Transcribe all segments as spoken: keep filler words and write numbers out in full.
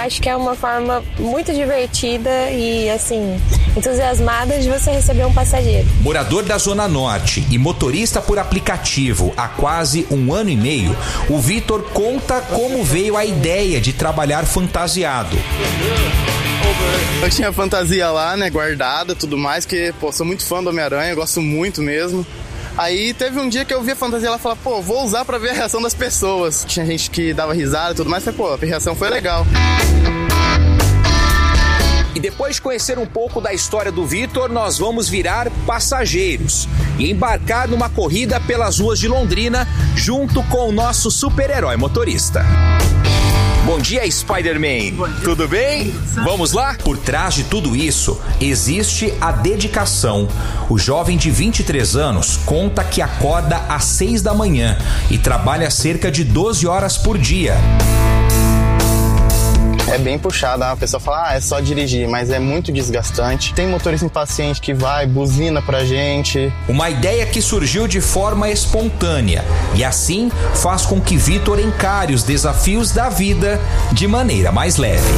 acho que é uma forma muito divertida e, assim, entusiasmada de você receber um passageiro. Morador da Zona Norte e motorista por aplicativo há quase um ano e meio, o Vitor conta como veio a ideia de trabalhar fantasiado. Eu tinha fantasia lá, né, guardada, tudo mais, que, pô, sou muito fã do Homem-Aranha, gosto muito mesmo. Aí teve um dia que eu vi a fantasia lá e falei, pô, vou usar pra ver a reação das pessoas. Tinha gente que dava risada e tudo mais, falei, pô, a reação foi legal. E depois de conhecer um pouco da história do Vitor, nós vamos virar passageiros e embarcar numa corrida pelas ruas de Londrina junto com o nosso super-herói motorista. Bom dia, Spider-Man. Bom dia. Tudo bem? Vamos lá? Por trás de tudo isso, existe a dedicação. O jovem de vinte e três anos conta que acorda às seis da manhã e trabalha cerca de doze horas por dia. É bem puxada, a pessoa fala, ah, é só dirigir, mas é muito desgastante. Tem motorista impaciente que vai, buzina pra gente. Uma ideia que surgiu de forma espontânea e assim faz com que Vitor encare os desafios da vida de maneira mais leve.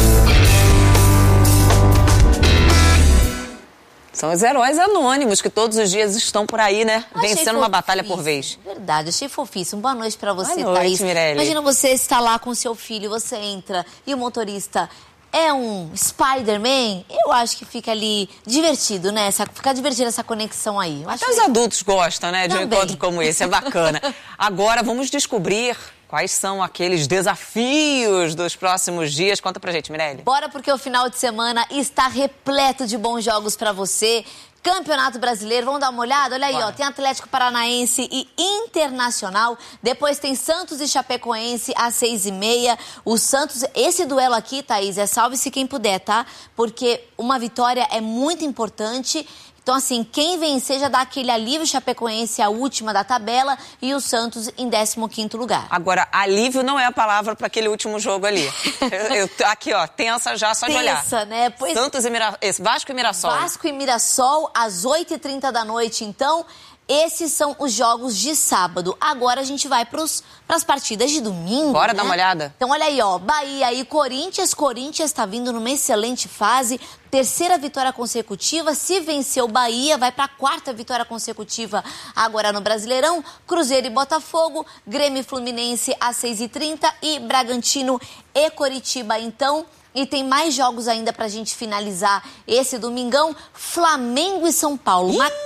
São os heróis anônimos que todos os dias estão por aí, né? Achei Vencendo uma batalha fofíssimo. por vez. Verdade, achei fofíssimo. Boa noite pra você, Boa noite, Thaís. Mirelle. Imagina você estar lá com seu filho, você entra e o motorista é um Spider-Man. Eu acho que fica ali divertido, né? Essa, fica divertido essa conexão aí. Eu acho Até os que... adultos gostam, né? De um Também. encontro como esse, é bacana. Agora vamos descobrir quais são aqueles desafios dos próximos dias. Conta pra gente, Mirelle. Bora, porque o final de semana está repleto de bons jogos pra você. Campeonato Brasileiro, vamos dar uma olhada? Olha aí, Bora. ó, tem Atlético Paranaense e Internacional, depois tem Santos e Chapecoense às seis e meia. O Santos, esse duelo aqui, Thaís, é salve-se quem puder, tá? Porque uma vitória é muito importante. Então, assim, quem vencer já dá aquele alívio. Chapecoense, a última da tabela, e o Santos em décimo quinto lugar. Agora, alívio não é a palavra para aquele último jogo ali. eu, eu, aqui, ó, tensa já só de olhar. Tensa, né? Pois... Santos e Mira... Esse, Vasco e Mirassol. Vasco e Mirassol, às oito e trinta da noite, então... Esses são os jogos de sábado. Agora a gente vai para as partidas de domingo. Bora né? dar uma olhada. Então olha aí, ó, Bahia e Corinthians. Corinthians está vindo numa excelente fase. Terceira vitória consecutiva. Se vencer o Bahia, vai para a quarta vitória consecutiva agora no Brasileirão. Cruzeiro e Botafogo, Grêmio e Fluminense às seis e trinta e Bragantino e Coritiba, então... E tem mais jogos ainda pra gente finalizar esse domingão. Flamengo e São Paulo.